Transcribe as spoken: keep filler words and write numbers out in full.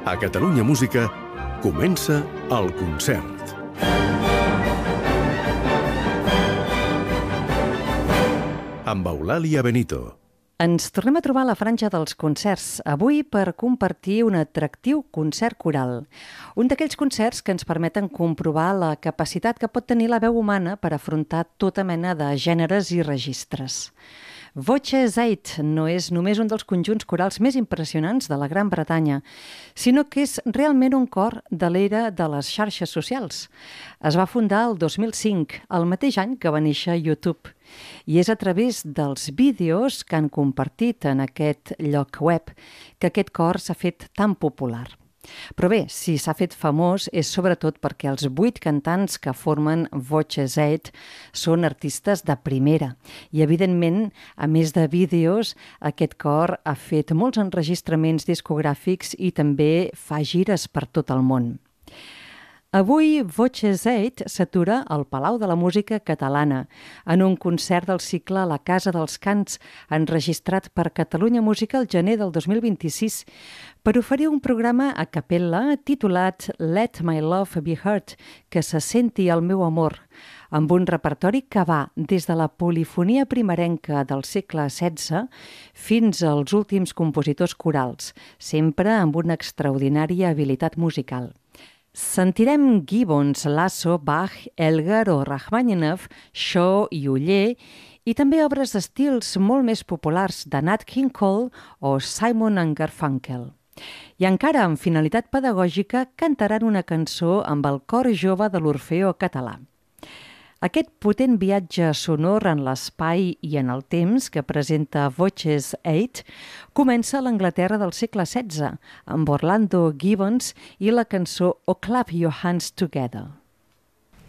A Catalunya Música comença el concert. Amb Eulàlia Benito. Ens tornem a trobar a la franja dels concerts, avui per compartir un atractiu concert coral. Un d'aquells concerts que ens permeten comprovar la capacitat que pot tenir la veu humana per afrontar tota mena de gèneres i registres. Voces eight no és només un dels conjunts corals més impressionants de la Gran Bretanya, sinó que és realment un cor de l'era de les xarxes socials. Es va fundar el dos mil cinc, el mateix any que va néixer YouTube, i és a través dels vídeos que han compartit en aquest lloc web que aquest cor s'ha fet tan popular. Però bé, si s'ha fet famós és sobretot perquè els vuit cantants que formen Voces eight són artistes de primera i, evidentment, a més de vídeos, aquest cor ha fet molts enregistraments discogràfics i també fa gires per tot el món. Avui, Voces eight s'atura al Palau de la Música Catalana, en un concert del cicle La Casa dels Cants, enregistrat per Catalunya Música el gener del dos mil vint-i-sis, per oferir un programa a capella titulat Let My Love Be Heard, que se senti el meu amor, amb un repertori que va des de la polifonia primerenca del segle setze fins als últims compositors corals, sempre amb una extraordinària habilitat musical. Sentirem Gibbons, Lasso, Bach, Elgar o Rachmaninoff, Shaw i Oller, i també obres d'estils molt més populars de Nat King Cole o Simon and Garfunkel. I encara amb finalitat pedagògica cantaran una cançó amb el cor jove de l'Orfeó Català. Aquest potent viatge sonor en l'espai i en el temps que presenta Voces eight comença a l'Anglaterra del segle setze, amb Orlando Gibbons i la cançó Oh Clap Your Hands Together.